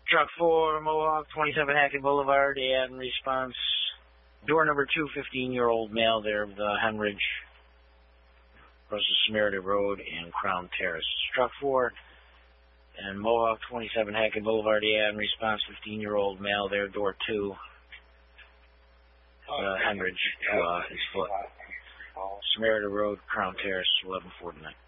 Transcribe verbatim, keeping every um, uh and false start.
Truck four, Mohawk, twenty-seven Hackett Boulevard, and response, door number two, fifteen-year-old male there of the Henridge, across the Samaritan Road and Crown Terrace. Truck four, and Mohawk, twenty-seven Hackett Boulevard, and response, fifteen-year-old male there, door two, uh, Henridge, to uh, his foot. Samaritan Road, Crown Terrace, eleven forty-nine.